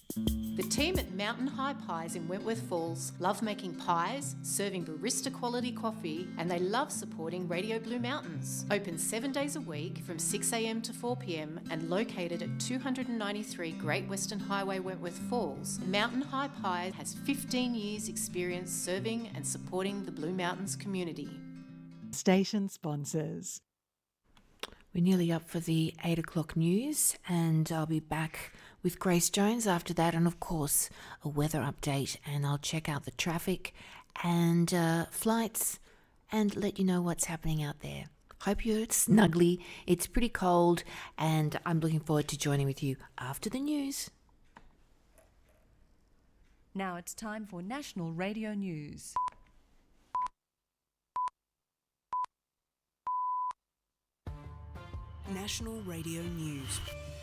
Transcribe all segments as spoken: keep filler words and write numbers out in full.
The team at Mountain High Pies in Wentworth Falls love making pies, serving barista quality coffee, and they love supporting Radio Blue Mountains. Open seven days a week from six a m to four p m and located at two ninety-three Great Western Highway, Wentworth Falls, Mountain High Pies has fifteen years experience serving and supporting the Blue Mountains community. Station sponsors. We're nearly up for the eight o'clock news, and I'll be back with Grace Jones after that, and of course a weather update, and I'll check out the traffic and uh, flights and let you know what's happening out there. Hope you're snugly. It's pretty cold, and I'm looking forward to joining with you after the news. Now it's time for National Radio News. National Radio News.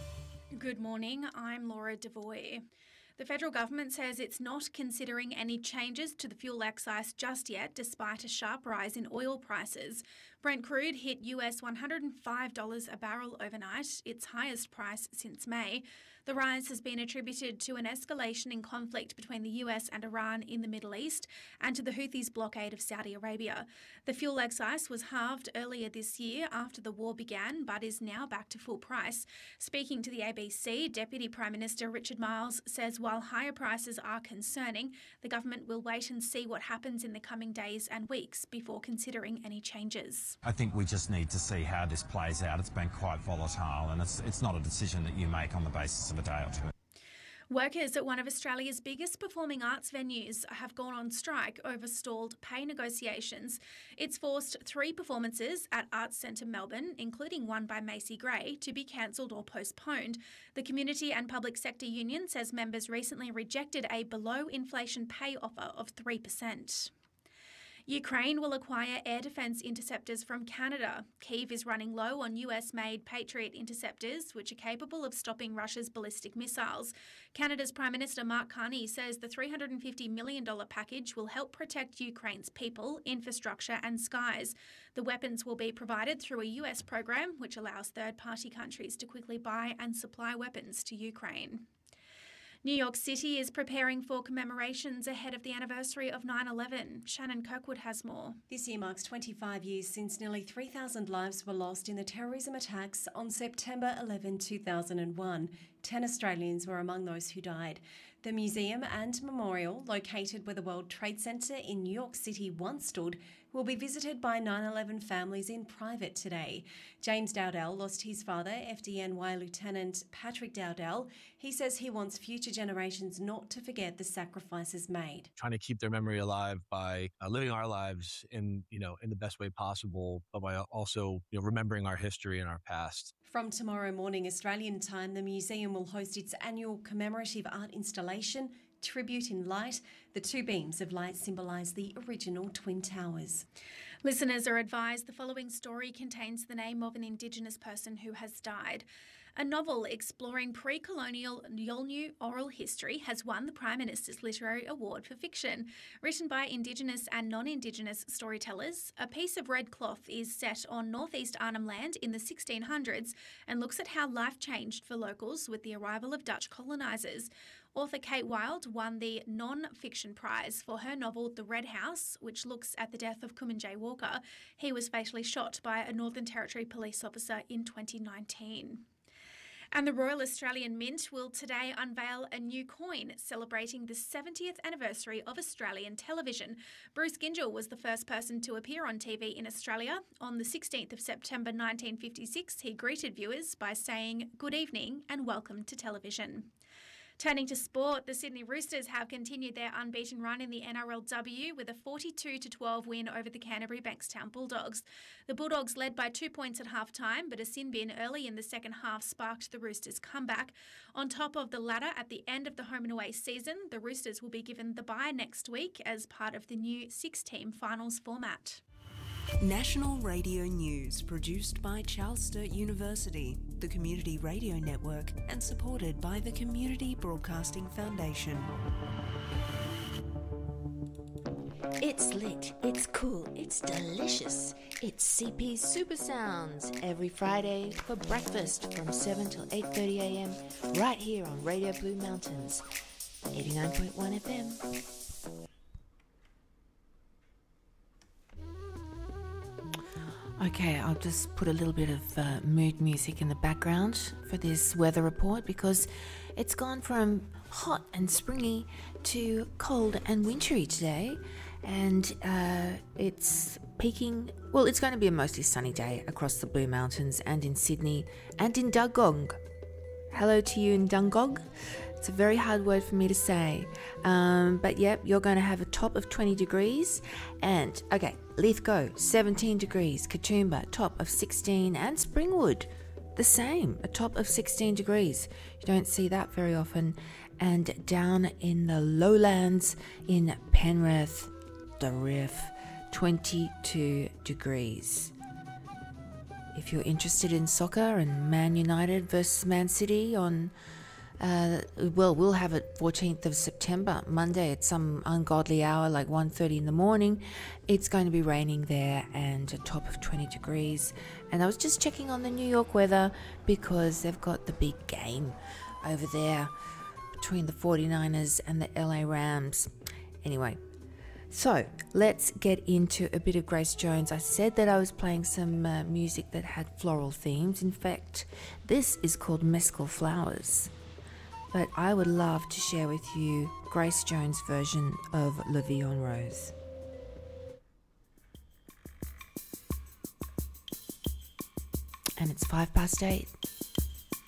Good morning, I'm Laura Devoy. The federal government says it's not considering any changes to the fuel excise just yet, despite a sharp rise in oil prices. Brent crude hit U S one hundred five dollars a barrel overnight, its highest price since May. The rise has been attributed to an escalation in conflict between the U S and Iran in the Middle East and to the Houthis' blockade of Saudi Arabia. The fuel excise was halved earlier this year after the war began, but is now back to full price. Speaking to the A B C, Deputy Prime Minister Richard Marles says while higher prices are concerning, the government will wait and see what happens in the coming days and weeks before considering any changes. I think we just need to see how this plays out. It's been quite volatile, and it's, it's not a decision that you make on the basis of a day or two. Workers at one of Australia's biggest performing arts venues have gone on strike over stalled pay negotiations. It's forced three performances at Arts Centre Melbourne, including one by Macy Gray, to be cancelled or postponed. The Community and Public Sector Union says members recently rejected a below-inflation pay offer of three percent. Ukraine will acquire air defence interceptors from Canada. Kyiv is running low on U S-made Patriot interceptors, which are capable of stopping Russia's ballistic missiles. Canada's Prime Minister Mark Carney says the three hundred fifty million dollars package will help protect Ukraine's people, infrastructure and skies. The weapons will be provided through a U S program which allows third-party countries to quickly buy and supply weapons to Ukraine. New York City is preparing for commemorations ahead of the anniversary of nine eleven. Shannon Kirkwood has more. This year marks twenty-five years since nearly three thousand lives were lost in the terrorism attacks on September eleventh, two thousand one. Ten Australians were among those who died. The museum and memorial, located where the World Trade Center in New York City once stood, will be visited by nine eleven families in private today. James Dowdell lost his father, F D N Y Lieutenant Patrick Dowdell. He says he wants future generations not to forget the sacrifices made. Trying to keep their memory alive by uh, living our lives in, you know, in the best way possible, but by also, you know, remembering our history and our past. From tomorrow morning Australian time, the museum will host its annual commemorative art installation, Tribute in Light. The two beams of light symbolise the original Twin Towers. Listeners are advised the following story contains the name of an Indigenous person who has died. A novel exploring pre-colonial Yolngu oral history has won the Prime Minister's Literary Award for Fiction. Written by Indigenous and non-Indigenous storytellers, A Piece of Red Cloth is set on northeast Arnhem Land in the sixteen hundreds and looks at how life changed for locals with the arrival of Dutch colonisers. Author Kate Wilde won the Non-Fiction Prize for her novel The Red House, which looks at the death of Kumanjay Walker. He was fatally shot by a Northern Territory police officer in twenty nineteen. And the Royal Australian Mint will today unveil a new coin celebrating the seventieth anniversary of Australian television. Bruce Gyngell was the first person to appear on T V in Australia. On the sixteenth of September nineteen fifty-six, he greeted viewers by saying, "Good evening and welcome to television." Turning to sport, the Sydney Roosters have continued their unbeaten run in the N R L W with a forty-two to twelve win over the Canterbury Bankstown Bulldogs. The Bulldogs led by two points at half-time, but a sin bin early in the second half sparked the Roosters' comeback. On top of the ladder at the end of the home and away season, the Roosters will be given the bye next week as part of the new six-team finals format. National Radio News, produced by Charles Sturt University, the Community Radio Network, and supported by the Community Broadcasting Foundation. It's lit, it's cool, it's delicious. It's C P Super Sounds every Friday for breakfast from seven till eight thirty a m right here on Radio Blue Mountains, eighty-nine point one F M. Okay, I'll just put a little bit of uh, mood music in the background for this weather report because it's gone from hot and springy to cold and wintry today, and uh, it's peaking. Well, it's going to be a mostly sunny day across the Blue Mountains and in Sydney and in Dungog. Hello to you in Dungog. It's a very hard word for me to say, um, but yep, you're going to have a top of twenty degrees, and okay, Lithgow seventeen degrees, Katoomba top of sixteen, and Springwood the same, a top of sixteen degrees. You don't see that very often. And down in the lowlands in Penrith, the Riff, twenty-two degrees. If you're interested in soccer and Man United versus Man City on, uh, well, we'll have it fourteenth of September, Monday at some ungodly hour like one thirty in the morning. It's going to be raining there and a top of twenty degrees. And I was just checking on the New York weather because they've got the big game over there between the forty-niners and the L A Rams. Anyway, so let's get into a bit of Grace Jones. I said that I was playing some uh, music that had floral themes. In fact, this is called Mescal Flowers. But I would love to share with you Grace Jones' version of La Vie en Rose. And it's five past eight.